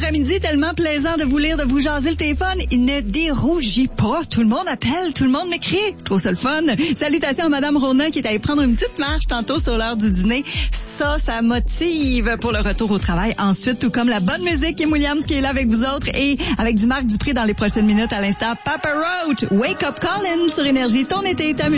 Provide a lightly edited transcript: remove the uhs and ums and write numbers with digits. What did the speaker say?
après-midi, tellement plaisant de vous lire, de vous jaser le téléphone. Il ne dérougit pas. Tout le monde appelle, tout le monde m'écrit. Je trouve ça le fun. Salutations à Madame Ronan qui est allée prendre une petite marche tantôt sur l'heure du dîner. Ça motive pour le retour au travail. Ensuite, tout comme la bonne musique, Kim Williams qui est là avec vous autres et avec du Marc Dupré dans les prochaines minutes à l'instant. Papa Roach, Wake Up Calling sur Énergie. Ton été est amusant.